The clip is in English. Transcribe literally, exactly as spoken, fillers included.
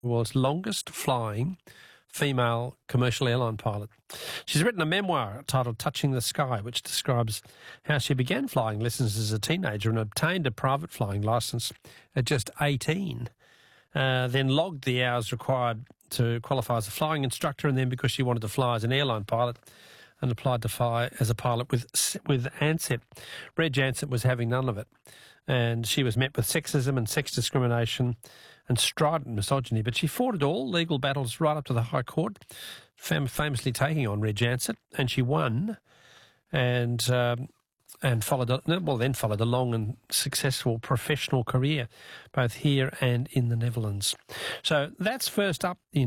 world's longest flying female commercial airline pilot. She's written a memoir titled Touching the Sky, which describes how she began flying lessons as a teenager and obtained a private flying licence at just eighteen, uh, then logged the hours required to qualify as a flying instructor, and then, because she wanted to fly as an airline pilot, and applied to fly as a pilot with with Ansett. Red Jansett was having none of it, and she was met with sexism and sex discrimination and strident misogyny, but she fought it all, legal battles right up to the High Court, fam- famously taking on Red Jansett, and she won, and um, and followed a, well then followed a long and successful professional career, both here and in the Netherlands. So that's first up in